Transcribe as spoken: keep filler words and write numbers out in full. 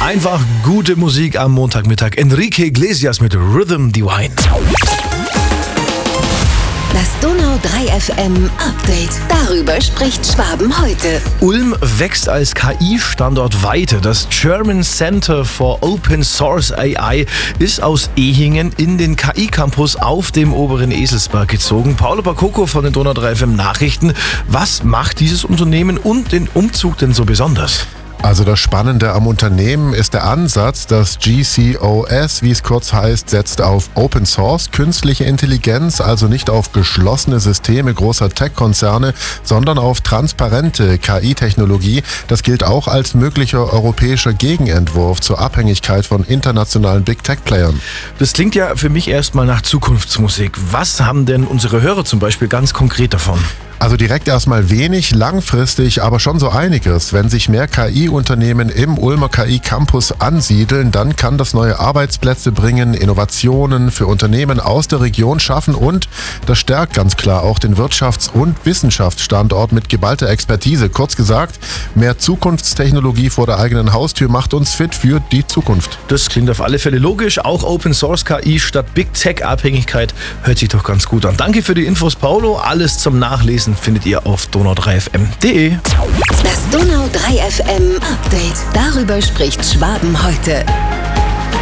Einfach gute Musik am Montagmittag. Enrique Iglesias mit Rhythm Divine. Das Donau drei F M Update. Darüber spricht Schwaben heute. Ulm wächst als K I-Standort weiter. Das German Center for Open Source A I ist aus Ehingen in den K I-Campus auf dem oberen Eselsberg gezogen. Paolo Bakoko von den Donau drei F M Nachrichten. Was macht dieses Unternehmen und den Umzug denn so besonders? Also das Spannende am Unternehmen ist der Ansatz, das G C O S, wie es kurz heißt, setzt auf Open Source, künstliche Intelligenz, also nicht auf geschlossene Systeme großer Tech-Konzerne, sondern auf transparente K I-Technologie. Das gilt auch als möglicher europäischer Gegenentwurf zur Abhängigkeit von internationalen Big-Tech-Playern. Das klingt ja für mich erstmal nach Zukunftsmusik. Was haben denn unsere Hörer zum Beispiel ganz konkret davon? Also direkt erstmal wenig, langfristig aber schon so einiges. Wenn sich mehr K I-Unternehmen im Ulmer K I-Campus ansiedeln, dann kann das neue Arbeitsplätze bringen, Innovationen für Unternehmen aus der Region schaffen und das stärkt ganz klar auch den Wirtschafts- und Wissenschaftsstandort mit geballter Expertise. Kurz gesagt, mehr Zukunftstechnologie vor der eigenen Haustür macht uns fit für die Zukunft. Das klingt auf alle Fälle logisch. Auch Open Source K I statt Big Tech Abhängigkeit hört sich doch ganz gut an. Danke für die Infos, Paolo. Alles zum Nachlesen findet ihr auf donau drei f m punkt de. Das Donau drei F M Update. Darüber spricht Schwaben heute.